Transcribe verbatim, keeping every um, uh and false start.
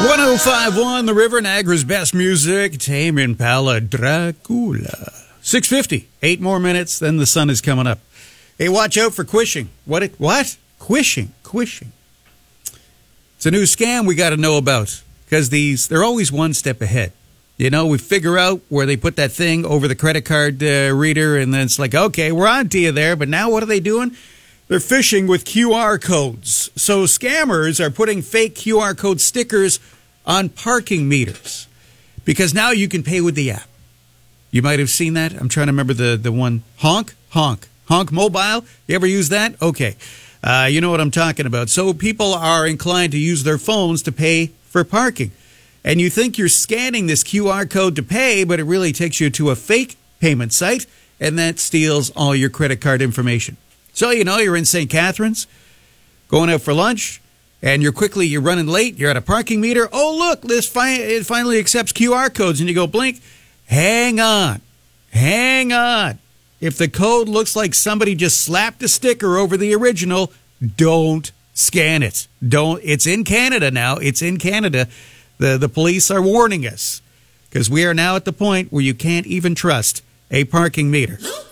one oh five point one The River, Niagara's best music. Tame Impala, Dracula. six fifty. Eight more minutes, then the sun is coming up. Hey, watch out for quishing. What? It, what? Quishing. Quishing. It's a new scam we got to know about because these, they're always one step ahead. You know, we figure out where they put that thing over the credit card uh, reader, and then it's like, okay, we're on to you there. But now what are they doing? They're phishing with Q R codes. So scammers are putting fake Q R code stickers on parking meters because now you can pay with the app. You might have seen that. I'm trying to remember the, the one. Honk, honk, honk mobile. You ever use that? Okay. Uh, you know what I'm talking about. So people are inclined to use their phones to pay for parking. And you think you're scanning this Q R code to pay, but it really takes you to a fake payment site, and that steals all your credit card information. So, you know, you're in Saint Catharines, going out for lunch, and you're quickly, you're running late, you're at a parking meter. Oh, look, this fi- it finally accepts Q R codes, and you go blink. Hang on. Hang on. If the code looks like somebody just slapped a sticker over the original, don't scan it. Don't. It's in Canada now. It's in Canada. The, the police are warning us because we are now at the point where you can't even trust a parking meter.